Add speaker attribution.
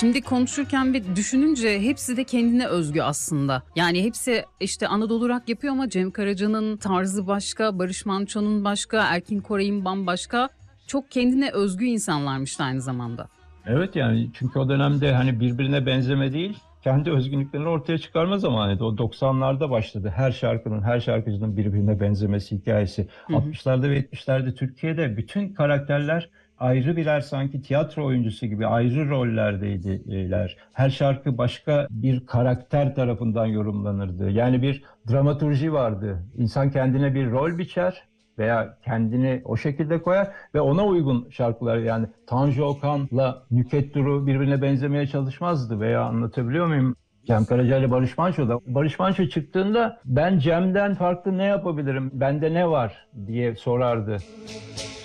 Speaker 1: Şimdi konuşurken bir düşününce hepsi de kendine özgü aslında. Yani hepsi işte Anadolu rock yapıyor ama Cem Karaca'nın tarzı başka, Barış Manço'nun başka, Erkin Koray'ın bambaşka. Çok kendine özgü insanlarmış aynı zamanda.
Speaker 2: Evet, yani çünkü o dönemde hani birbirine benzeme değil, kendi özgünlüklerini ortaya çıkarma zamanıydı. O 90'larda başladı. Her şarkının, her şarkıcının birbirine benzemesi hikayesi.
Speaker 1: Hı hı.
Speaker 2: 60'larda ve 70'lerde Türkiye'de bütün karakterler ayrı birer sanki tiyatro oyuncusu gibi ayrı rollerdeydiler. Her şarkı başka bir karakter tarafından yorumlanırdı. Yani bir dramaturji vardı. İnsan kendine bir rol biçer veya kendini o şekilde koyar ve ona uygun şarkılar, yani Tanju Okan'la Nükhet Duru birbirine benzemeye çalışmazdı veya, anlatabiliyor muyum? Cem Karaca ile Barış Manço da. Barış Manço çıktığında ben Cem'den farklı ne yapabilirim, bende ne var diye sorardı.